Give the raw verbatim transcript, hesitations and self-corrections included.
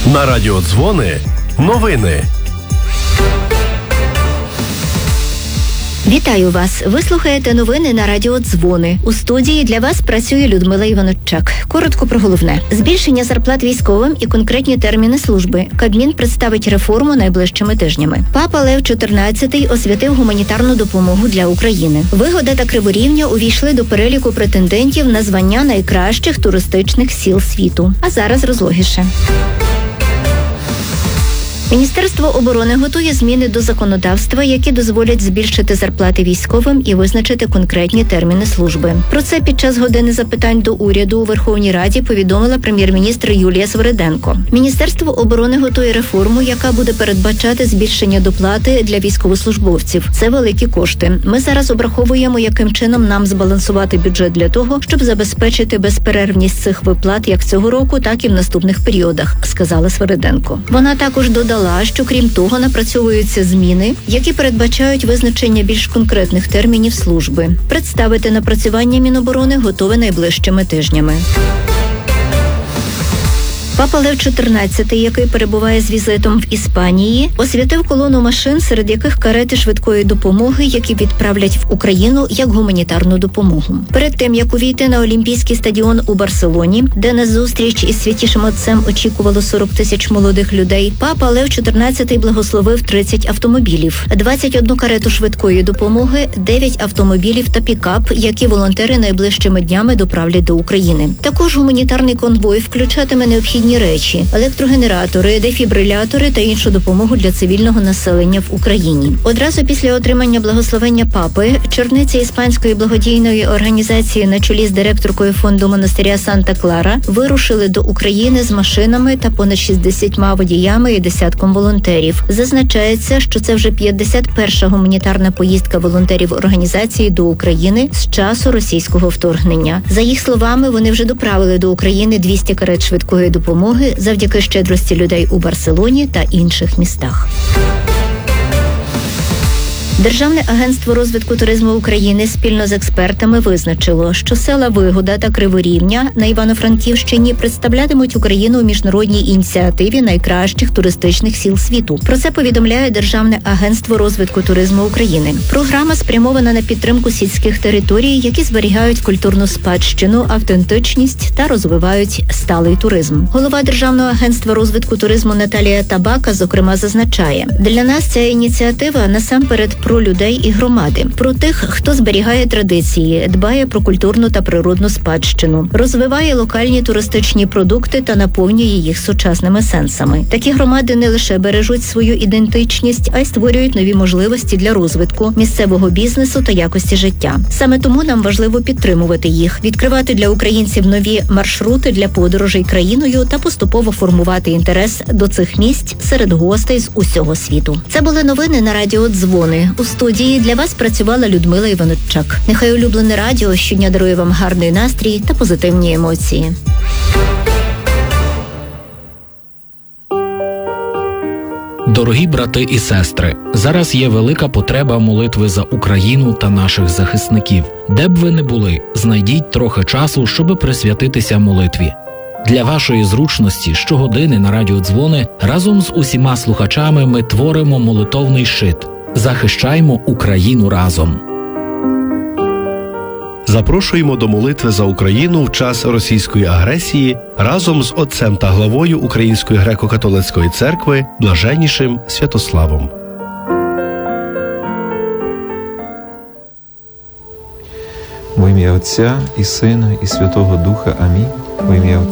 На радіо Дзвони новини. Вітаю вас! Ви слухаєте новини на радіо Дзвони. У студії для вас працює Людмила Іваноччак. Коротко про головне. Збільшення зарплат військовим і конкретні терміни служби. Кабмін представить реформу найближчими тижнями. Папа Лев чотирнадцятий освятив гуманітарну допомогу для України. Вигода та Криворівня увійшли до переліку претендентів на звання найкращих туристичних сіл світу. А зараз розлогіше. Міністерство оборони готує зміни до законодавства, які дозволять збільшити зарплати військовим і визначити конкретні терміни служби. Про це під час години запитань до уряду у Верховній Раді повідомила прем'єр-міністр Юлія Свириденко. Міністерство оборони готує реформу, яка буде передбачати збільшення доплати для військовослужбовців. Це великі кошти. Ми зараз обраховуємо, яким чином нам збалансувати бюджет для того, щоб забезпечити безперервність цих виплат як цього року, так і в наступних періодах, сказала Свириденко. Вона також додала, що крім того напрацьовуються зміни, які передбачають визначення більш конкретних термінів служби. Представити напрацювання Міноборони готове найближчими тижнями. Папа Лев чотирнадцятий, який перебуває з візитом в Іспанії, освятив колону машин, серед яких карети швидкої допомоги, які відправлять в Україну як гуманітарну допомогу. Перед тим, як увійти на Олімпійський стадіон у Барселоні, де на зустріч із Святішим Отцем очікувало сорок тисяч молодих людей, папа Лев чотирнадцятий благословив тридцять автомобілів, двадцять одну карету швидкої допомоги, дев'ять автомобілів та пікап, які волонтери найближчими днями доправлять до України. Також гуманітарний конвой включатиме необхідні речі – електрогенератори, дефібрилятори та іншу допомогу для цивільного населення в Україні. Одразу після отримання благословення папи, черниця іспанської благодійної організації на чолі з директоркою фонду монастиря Санта-Клара вирушили до України з машинами та понад шістдесятьма водіями і десятком волонтерів. Зазначається, що це вже п'ятдесят перша гуманітарна поїздка волонтерів організації до України з часу російського вторгнення. За їх словами, вони вже доправили до України двісті карет швидкої допомоги завдяки щедрості людей у Барселоні та інших містах. Державне агентство розвитку туризму України спільно з експертами визначило, що села Вигода та Криворівня на Івано-Франківщині представлятимуть Україну у міжнародній ініціативі найкращих туристичних сіл світу. Про це повідомляє Державне агентство розвитку туризму України. Програма спрямована на підтримку сільських територій, які зберігають культурну спадщину, автентичність та розвивають сталий туризм. Голова Державного агентства розвитку туризму Наталія Табака, зокрема, зазначає, для нас ця ініціатива насамперед про людей і громади, про тих, хто зберігає традиції, дбає про культурну та природну спадщину, розвиває локальні туристичні продукти та наповнює їх сучасними сенсами. Такі громади не лише бережуть свою ідентичність, а й створюють нові можливості для розвитку місцевого бізнесу та якості життя. Саме тому нам важливо підтримувати їх, відкривати для українців нові маршрути для подорожей країною та поступово формувати інтерес до цих місць серед гостей з усього світу. Це були новини на радіо Дзвони. У студії для вас працювала Людмила Іваноччак. Нехай улюблене радіо щодня дарує вам гарний настрій та позитивні емоції. Дорогі брати і сестри, зараз є велика потреба молитви за Україну та наших захисників. Де б ви не були, знайдіть трохи часу, щоб присвятитися молитві. Для вашої зручності щогодини на радіо Дзвони разом з усіма слухачами ми творимо молитовний щит. Захищаймо Україну разом. Запрошуємо до молитви за Україну в час російської агресії разом з отцем та главою Української греко-католицької церкви Блаженнішим Святославом. Во ім'я Отця і Сина і Святого Духа. Амінь. Во ім'я